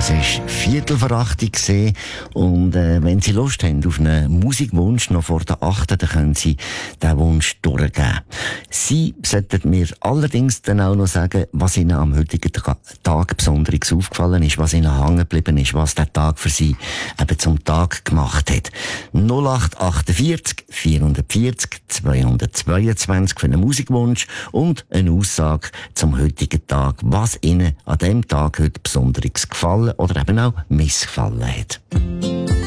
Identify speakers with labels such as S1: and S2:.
S1: Es war 7:45 und wenn Sie Lust haben auf einen Musikwunsch noch vor der 8., dann können Sie diesen Wunsch durchgeben. Sie sollten mir allerdings dann auch noch sagen, was Ihnen am heutigen Tag besonders aufgefallen ist, was Ihnen hängen geblieben ist, was der Tag für Sie eben zum Tag gemacht hat. 0848 440 222 für einen Musikwunsch und eine Aussage zum heutigen Tag, was Ihnen an dem Tag heute besonders gefallen oder eben auch missgefallen hat.